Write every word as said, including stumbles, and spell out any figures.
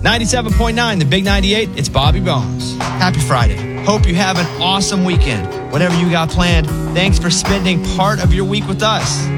ninety-seven point nine, the Big ninety-eight, it's Bobby Bones. Happy Friday. Hope you have an awesome weekend. Whatever you got planned, thanks for spending part of your week with us.